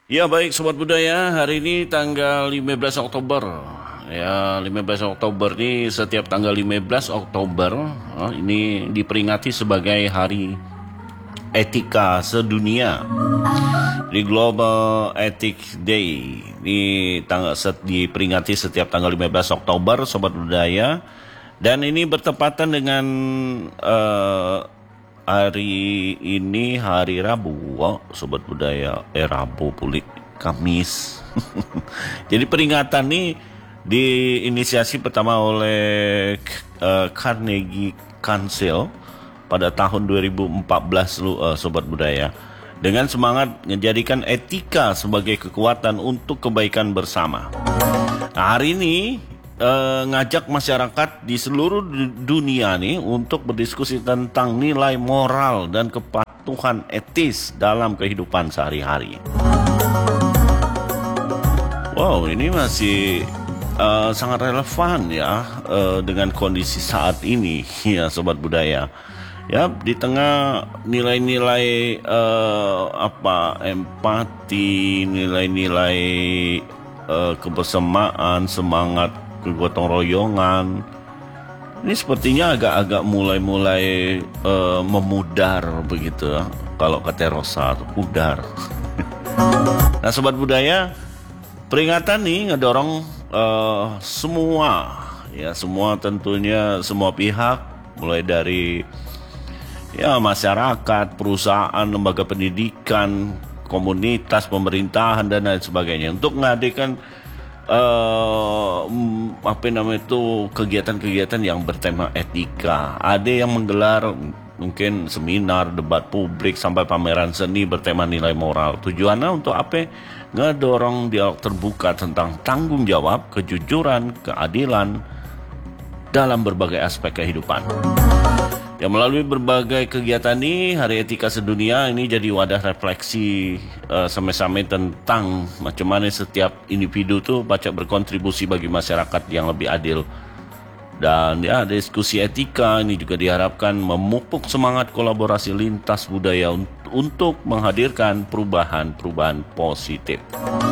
Ya baik Sobat Budaya, hari ini tanggal 15 Oktober. Ya 15 Oktober ini setiap tanggal 15 Oktober ini diperingati sebagai Hari Etika Sedunia. Di Global Ethics Day diperingati setiap tanggal 15 Oktober Sobat Budaya. Dan ini bertepatan dengan hari ini hari Rabu, Sobat Budaya, Rabu pulih Kamis. Jadi peringatan ini diinisiasi pertama oleh Carnegie Council pada tahun 2014 Sobat Budaya, dengan semangat menjadikan etika sebagai kekuatan untuk kebaikan bersama. Nah, hari ini ngajak masyarakat di seluruh dunia nih untuk berdiskusi tentang nilai moral dan kepatuhan etis dalam kehidupan sehari-hari. Wow, ini masih sangat relevan ya dengan kondisi saat ini ya Sobat Budaya. Ya, di tengah nilai-nilai empati, nilai-nilai kebersamaan, semangat kegotong royongan, ini sepertinya agak-agak mulai memudar begitu ya. Kalau kata Rosa, pudar. Nah Sobat Budaya, peringatan nih ngedorong semua tentunya semua pihak, mulai dari ya masyarakat, perusahaan, lembaga pendidikan, komunitas, pemerintahan dan lain sebagainya untuk menghadirkan kegiatan-kegiatan yang bertema etika. Ada yang menggelar mungkin seminar, debat publik, sampai pameran seni bertema nilai moral. Tujuannya untuk apa? Ngedorong dialog terbuka tentang tanggung jawab, kejujuran, keadilan dalam berbagai aspek kehidupan. Ya, melalui berbagai kegiatan ini, Hari Etika Sedunia ini jadi wadah refleksi sama-sama tentang macam mana setiap individu tuh baca berkontribusi bagi masyarakat yang lebih adil. Dan ya, diskusi etika ini juga diharapkan memupuk semangat kolaborasi lintas budaya untuk menghadirkan perubahan positif.